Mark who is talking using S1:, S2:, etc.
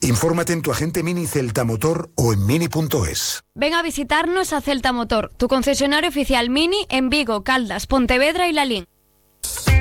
S1: Infórmate en tu agente Mini Celta Motor o en mini.es.
S2: Ven a visitarnos a Celta Motor, tu concesionario oficial Mini en Vigo, Caldas, Pontevedra y Lalín.